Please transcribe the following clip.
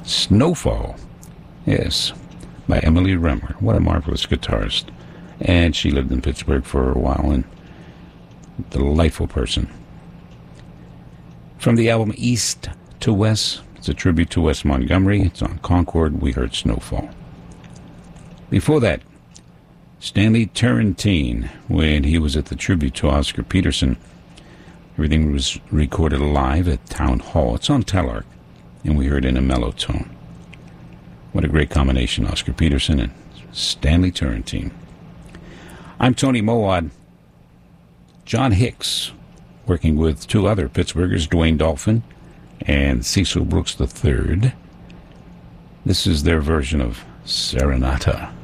Snowfall. Yes, by Emily Remmer. What a marvelous guitarist. And she lived in Pittsburgh for a while, and delightful person. From the album East to West, it's a tribute to Wes Montgomery. It's on Concord. We heard Snowfall. Before that, Stanley Turrentine, when he was at the tribute to Oscar Peterson. Everything was recorded live at Town Hall. It's on Telarc, and we heard in a mellow tone. What a great combination, Oscar Peterson and Stanley Turrentine. I'm Tony Mowat. John Hicks, working with two other Pittsburghers, Dwayne Dolphin and Cecil Brooks III. This is their version of Serenata.